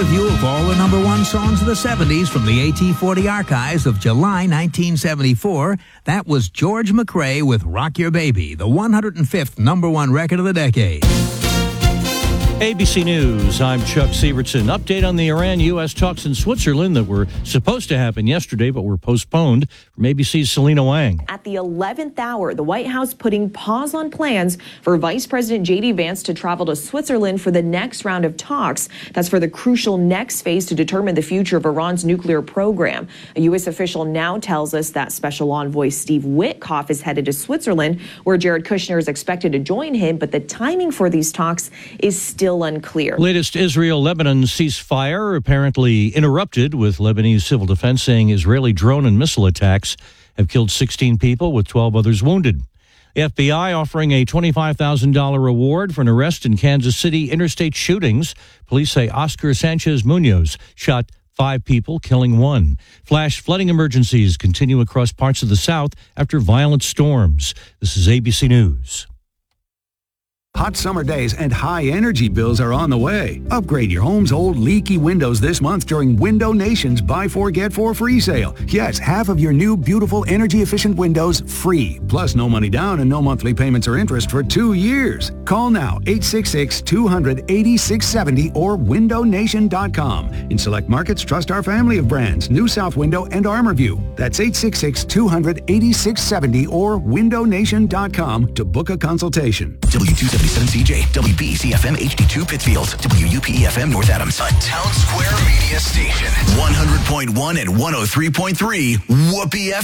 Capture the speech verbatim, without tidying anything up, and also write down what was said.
review of all the number one songs of the seventies from the A T forty archives of July nineteen seventy-four. That was George McRae with Rock Your Baby, the one hundred fifth number one record of the decade. A B C News, I'm Chuck Sievertson. Update on the Iran-U S talks in Switzerland that were supposed to happen yesterday but were postponed. From A B C's Selena Wang. At the eleventh hour, the White House putting pause on plans for Vice President J D Vance to travel to Switzerland for the next round of talks. That's for the crucial next phase to determine the future of Iran's nuclear program. A U S official now tells us that Special Envoy Steve Witkoff is headed to Switzerland, where Jared Kushner is expected to join him, but the timing for these talks is still unclear. Latest Israel-Lebanon ceasefire apparently interrupted, with Lebanese civil defense saying Israeli drone and missile attacks have killed sixteen people with twelve others wounded. The F B I offering a twenty-five thousand dollars reward for an arrest in Kansas City interstate shootings. Police say Oscar Sanchez Munoz shot five people, killing one. Flash flooding emergencies continue across parts of the South after violent storms. This is A B C News. Hot summer days and high energy bills are on the way. Upgrade your home's old leaky windows this month during Window Nation's Buy Four Get Four free sale. Yes, half of your new beautiful energy efficient windows free. Plus no money down and no monthly payments or interest for two years. Call now eight six six, two hundred, eighty-six seventy or window nation dot com. In select markets, trust our family of brands, New South Window and Armorview. That's eight six six, two hundred, eighty-six seventy or window nation dot com to book a consultation. W two seventy-seven C J, W B E C F M H D two Pittsfield, W U P E F M North Adams. A Town Square media station. one hundred point one and one oh three point three Whoopee F M.